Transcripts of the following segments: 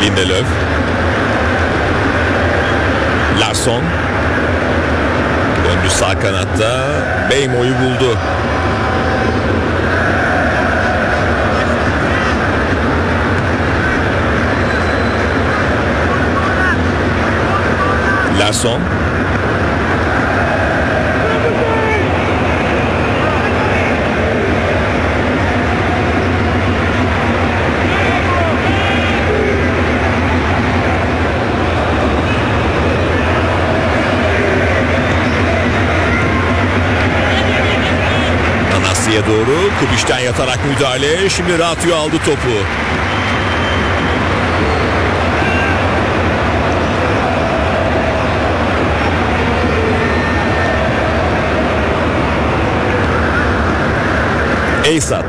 Lindelöf. Larsson. Döndü sağ kanatta. Beymo'yu buldu. Larsson. Anası'ya doğru Kubiş'ten yatarak müdahale. Şimdi Ratio aldı topu. Eysat.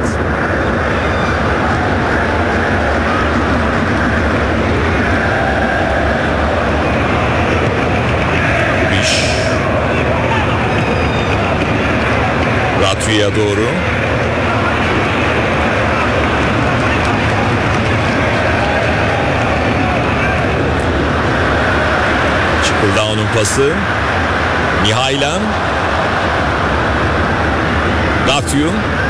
Kubiş. Ratio'ya doğru. Çıkıldao'nun pası. Mihailan. Ratio.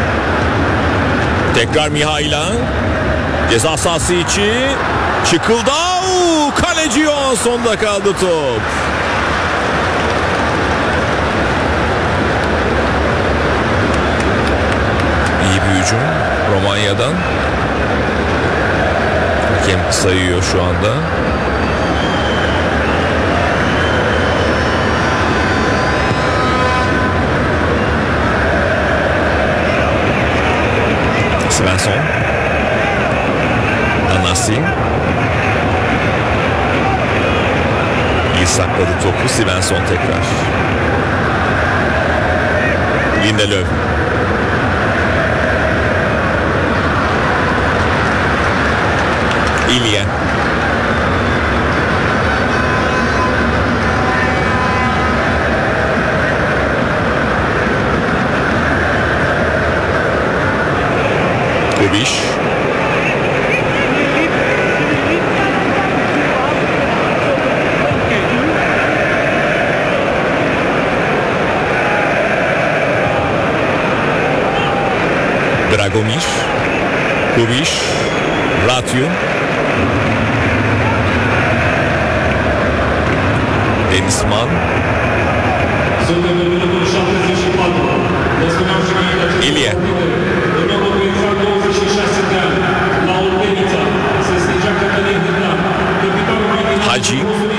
Tekrar Mihailan. Ceza sahası içi. Çıkıldao. Kaleci Johansson'da kaldı top. İyi bir hücum Romanya'dan. Hakem sayıyor şu anda. Svensson. Anasi. İyi sakladı topu. Svensson tekrar. Lindelöf. İlya. Kubiş. Dragomir. Kubiş. Ratio. Denizman. İlya. Hacı.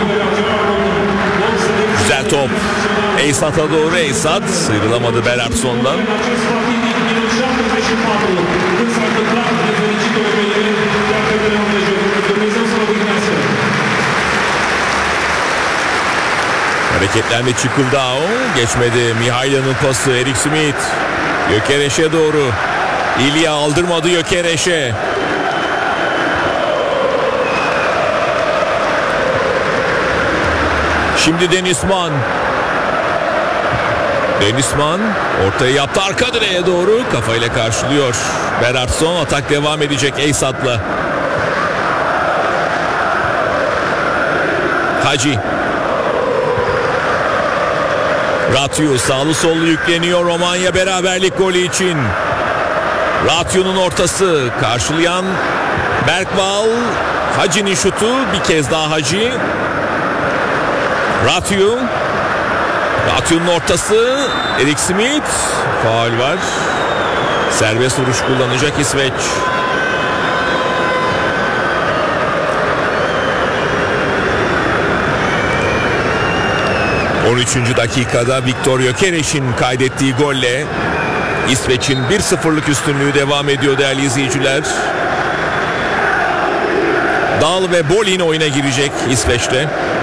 Güzel top. Eysat'a doğru. Eysat sıyrılamadı Belardson'dan. Hareketlenme Çıkıldao. Geçmedi. Mihailan'ın pası. Erik Smith. Gyökeres'e doğru. İlya aldırmadı Gyökeres'e. Şimdi Denizman. Denizman ortaya yaptı, arka direğe doğru kafayla karşılıyor. Belardsson, atak devam edecek Eysat'la. Hacı. Ratio sağlı sollu yükleniyor Romanya beraberlik golü için. Ratio'nun ortası, karşılayan Bergvall. Hacı'nin şutu, bir kez daha Hacı. Ratio. Ratio'nun ortası. Erik Smith. Faul var. Serbest vuruş kullanacak İsveç. ...13. dakikada Viktor Gyökeres'in kaydettiği golle... İsveç'in 1-0'lık üstünlüğü devam ediyor değerli izleyiciler. Dahl ve Bolin oyuna girecek İsveç'te.